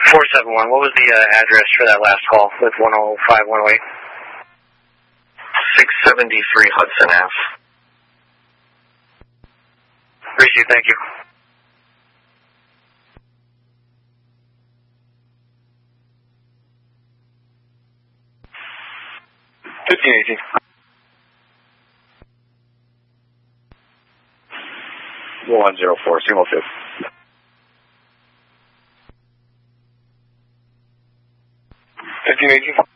471, what was the address for that last call with 105-108? 673 Hudson Ave. Appreciate it, thank you. $15.18. 104, signal 2. $15.18.